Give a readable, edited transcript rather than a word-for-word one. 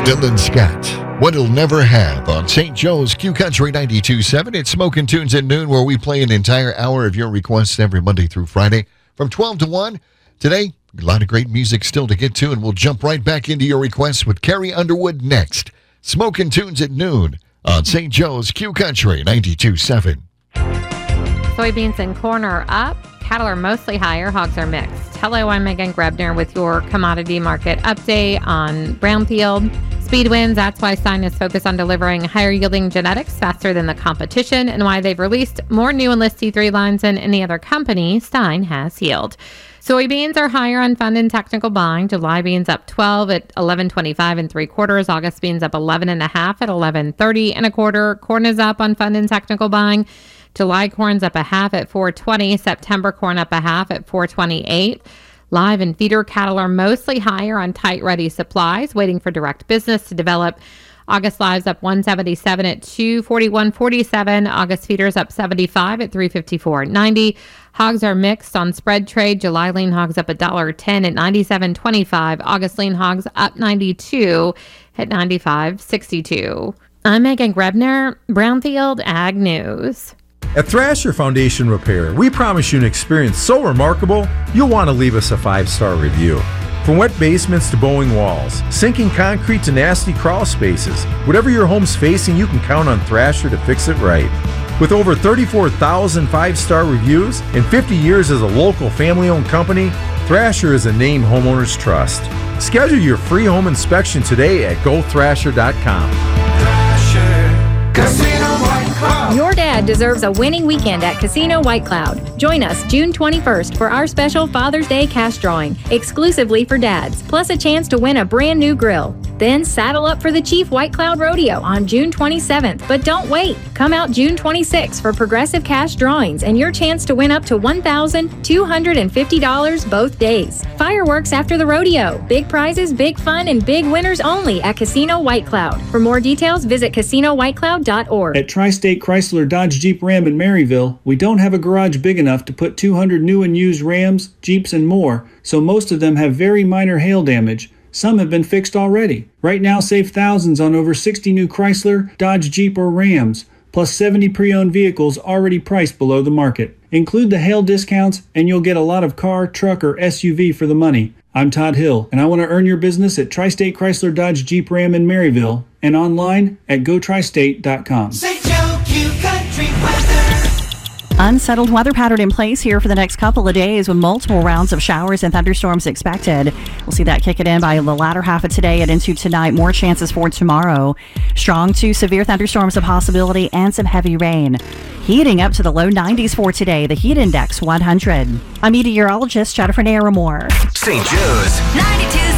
Dylan Scott, What He'll Never Have on St. Joe's Q Country 92.7. It's Smokin' Tunes at noon, where we play an entire hour of your requests every Monday through Friday from 12 to 1. Today, a lot of great music still to get to, and we'll jump right back into your requests with Carrie Underwood next. Smokin' Tunes at noon on St. Joe's Q Country 92.7. Soybeans and corn are up. Cattle are mostly higher. Hogs are mixed. Hello, I'm Megan Grebner with your commodity market update on Brownfield. Speed wins. That's why Stein is focused on delivering higher yielding genetics faster than the competition, and why they've released more new Enlist T3 lines than any other company. Stein has yield. Soybeans are higher on fund and technical buying. July beans up 12 at 11.25 and 3/4. August beans up 11.5 at 11.30 and 1/4. Corn is up on fund and technical buying. July corn's up 1/2 at 4.20. September corn up 1/2 at 4.28. Live and feeder cattle are mostly higher on tight ready supplies, waiting for direct business to develop. August live's up 177 at 241.47. August feeders up 75 at 354.90. Hogs are mixed on spread trade. July lean hogs up $1.10 at 97.25. August lean hogs up 92 at 95.62. I'm Megan Grebner, Brownfield Ag News. At Thrasher Foundation Repair, we promise you an experience so remarkable, you'll want to leave us a 5-star review. From wet basements to bowing walls, sinking concrete to nasty crawl spaces, whatever your home's facing, you can count on Thrasher to fix it right. With over 34,000 5-star reviews and 50 years as a local family-owned company, Thrasher is a name homeowners trust. Schedule your free home inspection today at GoThrasher.com. Thrasher Casino White Cloud. Your dad deserves a winning weekend at Casino White Cloud. Join us June 21st for our special Father's Day cash drawing, exclusively for dads, plus a chance to win a brand new grill. Then saddle up for the Chief White Cloud Rodeo on June 27th. But don't wait. Come out June 26th for progressive cash drawings and your chance to win up to $1,250 both days. Fireworks after the rodeo. Big prizes, big fun, and big winners only at Casino White Cloud. For more details, visit CasinoWhiteCloud.org. At Tri-State Chrysler Dodge Jeep Ram in Maryville, we don't have a garage big enough to put 200 new and used Rams, Jeeps, and more, so most of them have very minor hail damage. Some have been fixed already. Right now, save thousands on over 60 new Chrysler, Dodge, Jeep, or Rams, plus 70 pre-owned vehicles already priced below the market. Include the hail discounts, and you'll get a lot of car, truck, or SUV for the money. I'm Todd Hill, and I want to earn your business at Tri-State Chrysler Dodge Jeep Ram in Maryville and online at GoTriState.com. St. Joe Q Country Weather. Unsettled weather pattern in place here for the next couple of days with multiple rounds of showers and thunderstorms expected. We'll see that kick it in by the latter half of today and into tonight. More chances for tomorrow. Strong to severe thunderstorms a possibility and some heavy rain. Heating up to the low 90s for today. The heat index 100. I'm meteorologist Jennifer Naramore. St. Joe's 92.